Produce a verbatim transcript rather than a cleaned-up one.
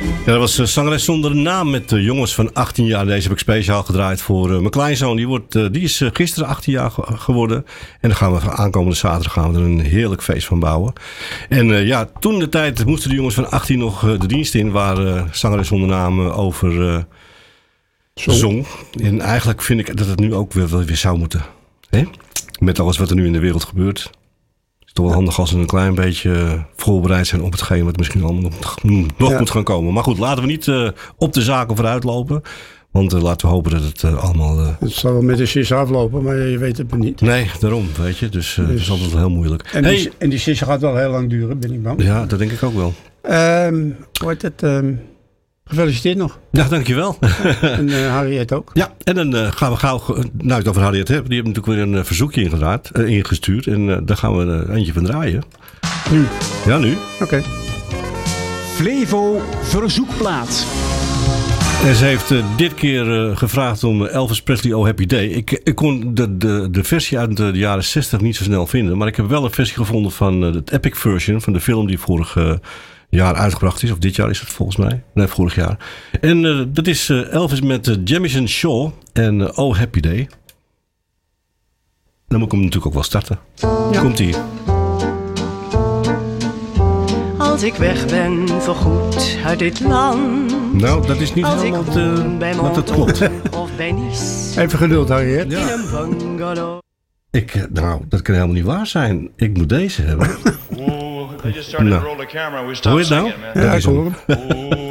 Ja, dat was uh, zangeres zonder naam met uh, jongens van achttien jaar. Deze heb ik speciaal gedraaid voor uh, mijn kleinzoon. Die, wordt, uh, die is uh, gisteren achttien jaar ge- geworden. En dan gaan we aankomende zaterdag gaan we er een heerlijk feest van bouwen. En uh, ja, toen de tijd moesten de jongens van achttien nog uh, de dienst in. Waar uh, zangeres zonder naam uh, over uh, zong. zong. En eigenlijk vind ik dat het nu ook weer, weer zou moeten. Hè? Met alles wat er nu in de wereld gebeurt. Het is toch wel handig als we een klein beetje voorbereid zijn op hetgeen wat misschien allemaal nog, nog ja. moet gaan komen. Maar goed, laten we niet uh, op de zaken vooruit lopen. Want uh, laten we hopen dat het uh, allemaal... Uh... Het zal wel met de sisser aflopen, maar je weet het maar niet. Nee, daarom, weet je. Dus, uh, dus... het is altijd wel heel moeilijk. En, hey. die, en die sisser gaat wel heel lang duren, ben ik bang. Ja, dat denk ik ook wel. Um, hoe heet het... Um... Gefeliciteerd nog. Ja, dankjewel. En uh, Harriet ook. Ja, en dan uh, gaan we gauw... Nou, ik over Harriet heb. Die hebben natuurlijk weer een uh, verzoekje ingedraaid, uh, ingestuurd. En uh, daar gaan we uh, eentje van draaien. Nu? Ja, nu. Oké. Okay. Flevo verzoekplaat. En ze heeft uh, dit keer uh, gevraagd om Elvis Presley Oh Happy Day. Ik, ik kon de, de, de versie uit de jaren zestig niet zo snel vinden. Maar ik heb wel een versie gevonden van uh, de epic version van de film die vorig... Uh, jaar uitgebracht is. Of dit jaar is het volgens mij. Nee, vorig jaar. En uh, dat is uh, Elvis met uh, Jamison Shaw en uh, Oh Happy Day. Dan moet ik hem natuurlijk ook wel starten. Ja. Komt-ie. Als ik weg ben voorgoed uit dit land. Nou, dat is niet als helemaal de, wat het klopt. Of bij Nice. Even geduld, Harriet. Ja. In een bungalow. Ik, nou, dat kan helemaal niet waar zijn. Ik moet deze hebben. They just started no. to roll the camera. We Hoor je stopped het nou? singing, man. Ja, ik hoor hem.